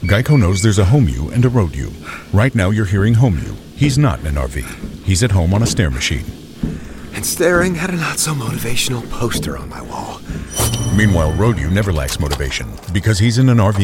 Geico knows there's a home you and a road you. Right now you're hearing home you. He's not in an RV. He's at home on a stair machine. And staring at a not-so-motivational poster on my wall. Meanwhile, road you never lacks motivation because he's in an RV